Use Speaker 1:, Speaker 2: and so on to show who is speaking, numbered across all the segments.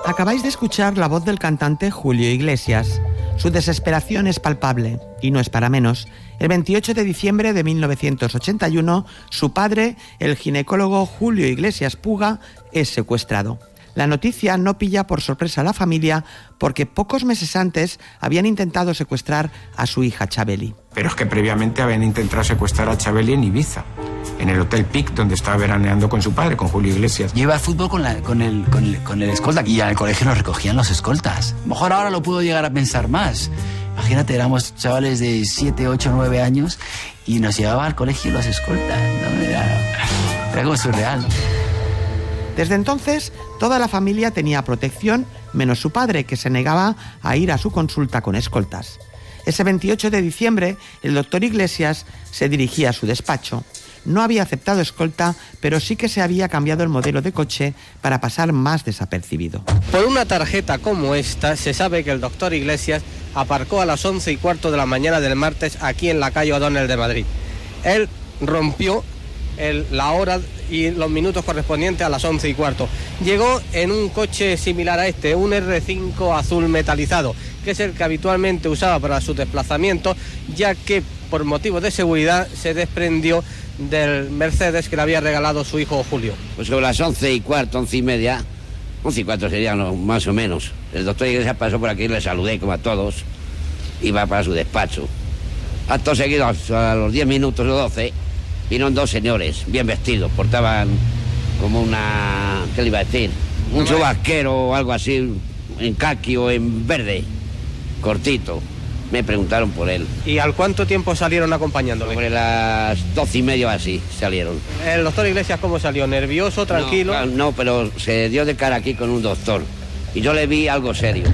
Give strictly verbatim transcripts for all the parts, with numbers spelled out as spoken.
Speaker 1: Acabáis de escuchar la voz del cantante Julio Iglesias. Su desesperación es palpable, y no es para menos. El veintiocho de diciembre de mil novecientos ochenta y uno, su padre, el ginecólogo Julio Iglesias Puga, es secuestrado. La noticia no pilla por sorpresa a la familia porque pocos meses antes habían intentado secuestrar a su hija Chabeli.
Speaker 2: Pero es que previamente habían intentado secuestrar a Chabeli en Ibiza, en el Hotel Pic, donde estaba veraneando con su padre, con Julio Iglesias.
Speaker 3: Yo iba al fútbol con, la, con, el, con, el, con el escolta y al colegio nos recogían los escoltas. Mejor ahora lo puedo llegar a pensar más. Imagínate, éramos chavales de siete, ocho, nueve años y nos llevaba al colegio los escoltas, ¿no? Era, era como surreal.
Speaker 1: Desde entonces, toda la familia tenía protección, menos su padre, que se negaba a ir a su consulta con escoltas. Ese veintiocho de diciembre, el doctor Iglesias se dirigía a su despacho. No había aceptado escolta, pero sí que se había cambiado el modelo de coche para pasar más desapercibido.
Speaker 4: Por una tarjeta como esta, se sabe que el doctor Iglesias aparcó a las once y cuarto de la mañana del martes aquí en la calle O'Donnell de Madrid. Él rompió el, la hora y los minutos correspondientes a las once y cuarto. Llegó en un coche similar a este, un erre cinco azul metalizado, que es el que habitualmente usaba para sus desplazamientos, ya que por motivos de seguridad se desprendió del Mercedes que le había regalado su hijo Julio.
Speaker 5: Pues sobre las once y cuarto, once y media, once y cuarto serían no, más o menos. El doctor Iglesias pasó por aquí, le saludé como a todos, iba para su despacho. Acto seguido, a los diez minutos o doce, vinieron dos señores, bien vestidos, portaban como una... ¿qué le iba a decir? Un chubasquero o algo así, en caqui o en verde, cortito. Me preguntaron por él.
Speaker 4: ¿Y al cuánto tiempo salieron acompañándole?
Speaker 5: Sobre las doce y media así salieron.
Speaker 4: ¿El doctor Iglesias cómo salió? ¿Nervioso, tranquilo?
Speaker 5: No, no, pero se dio de cara aquí con un doctor. Y yo le vi algo serio.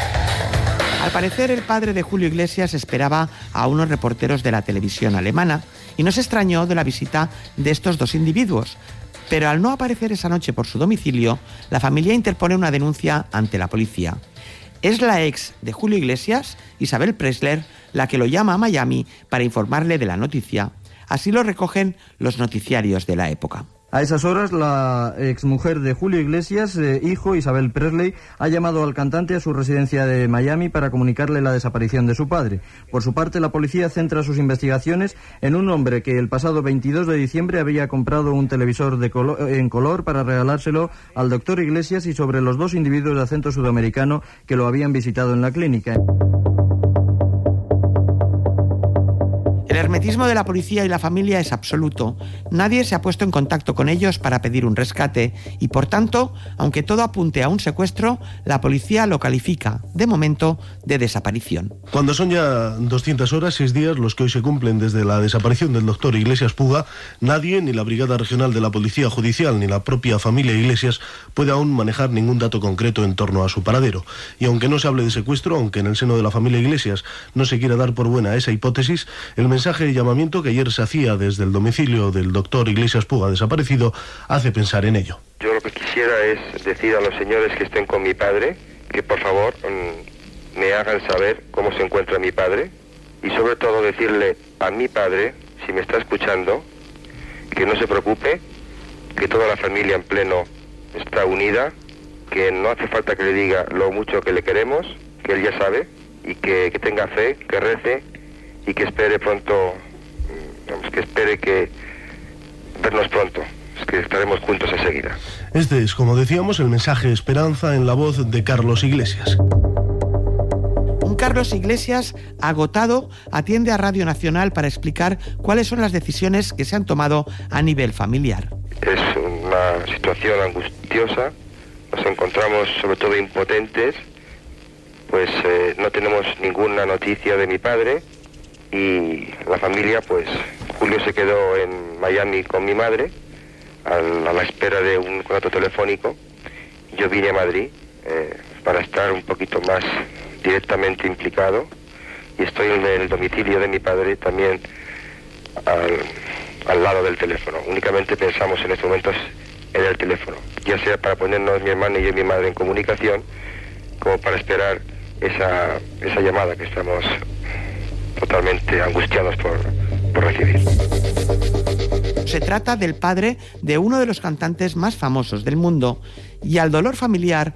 Speaker 1: Al parecer, el padre de Julio Iglesias esperaba a unos reporteros de la televisión alemana y no se extrañó de la visita de estos dos individuos. Pero al no aparecer esa noche por su domicilio, la familia interpone una denuncia ante la policía. Es la ex de Julio Iglesias, Isabel Presler, la que lo llama a Miami para informarle de la noticia. Así lo recogen los noticiarios de la época.
Speaker 6: A esas horas, la exmujer de Julio Iglesias, eh, hijo Isabel Presley, ha llamado al cantante a su residencia de Miami para comunicarle la desaparición de su padre. Por su parte, la policía centra sus investigaciones en un hombre que el pasado veintidós de diciembre había comprado un televisor de colo- en color para regalárselo al doctor Iglesias y sobre los dos individuos de acento sudamericano que lo habían visitado en la clínica.
Speaker 1: El hermetismo de la policía y la familia es absoluto. Nadie se ha puesto en contacto con ellos para pedir un rescate y, por tanto, aunque todo apunte a un secuestro, la policía lo califica, de momento, de desaparición.
Speaker 7: Cuando son ya doscientas horas, seis días, los que hoy se cumplen desde la desaparición del doctor Iglesias Puga, nadie, ni la Brigada Regional de la Policía Judicial, ni la propia familia Iglesias, puede aún manejar ningún dato concreto en torno a su paradero. Y aunque no se hable de secuestro, aunque en el seno de la familia Iglesias no se quiera dar por buena esa hipótesis, el mensaje de llamamiento que ayer se hacía desde el domicilio del doctor Iglesias Puga desaparecido hace pensar en ello.
Speaker 8: Yo lo que quisiera es decir a los señores que estén con mi padre que por favor mmm, me hagan saber cómo se encuentra mi padre y sobre todo decirle a mi padre, si me está escuchando, que no se preocupe, que toda la familia en pleno está unida, que no hace falta que le diga lo mucho que le queremos, que él ya sabe, y que, que tenga fe, que rece y que espere pronto, vamos, que espere que vernos pronto, es que estaremos juntos enseguida.
Speaker 7: Este es, como decíamos, el mensaje de esperanza en la voz de Carlos Iglesias.
Speaker 1: Un Carlos Iglesias agotado atiende a Radio Nacional para explicar cuáles son las decisiones que se han tomado a nivel familiar.
Speaker 8: Es una situación angustiosa, nos encontramos sobre todo impotentes, pues eh, no tenemos ninguna noticia de mi padre. Y la familia, pues Julio se quedó en Miami con mi madre a la, a la espera de un contrato telefónico. Yo vine a Madrid eh, para estar un poquito más directamente implicado y estoy en el domicilio de mi padre también al, al lado del teléfono. Únicamente pensamos en estos momentos en el teléfono, ya sea para ponernos mi hermana y yo y mi madre en comunicación, como para esperar esa, esa llamada que estamos totalmente angustiados por, por recibir.
Speaker 1: Se trata del padre de uno de los cantantes más famosos del mundo y al dolor familiar